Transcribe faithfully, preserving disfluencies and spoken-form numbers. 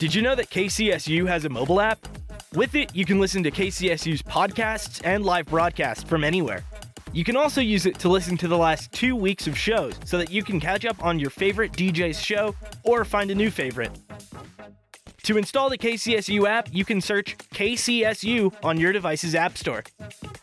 Did you know that K C S U has a mobile app? With it, you can listen to K C S U's podcasts and live broadcasts from anywhere. You can also use it to listen to the last two weeks of shows so that you can catch up on your favorite D J's show or find a new favorite. To install the K C S U app, you can search K C S U on your device's app store.